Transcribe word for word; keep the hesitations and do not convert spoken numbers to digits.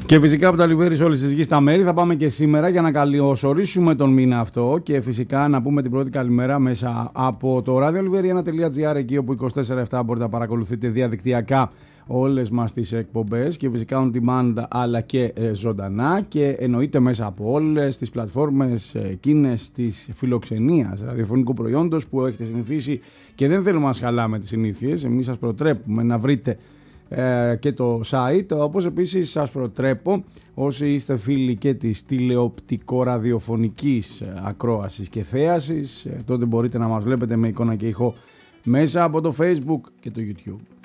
Και φυσικά από τα Λιβέρι σε όλες τις γης στα μέρη θα πάμε και σήμερα για να καλωσορίσουμε τον μήνα αυτό και φυσικά να πούμε την πρώτη καλημέρα μέσα από το ραδιολιβερία τελεία τζι άρ, εκεί όπου είκοσι τέσσερα επτά μπορείτε να παρακολουθείτε διαδικτυακά όλες μας τις εκπομπές και φυσικά on demand αλλά και ε, ζωντανά, και εννοείται μέσα από όλες τις πλατφόρμες εκείνες της φιλοξενίας ραδιοφωνικού προϊόντος που έχετε συνηθίσει και δεν θέλουμε να μας χαλάμε τις συνήθειες. Εμείς σας προτρέπουμε να βρείτε ε, και το site, όπως επίσης σας προτρέπω όσοι είστε φίλοι και της τηλεοπτικο-ραδιοφωνικής ακρόασης και θέασης, ε, τότε μπορείτε να μας βλέπετε με εικόνα και ήχο μέσα από το Facebook και το YouTube.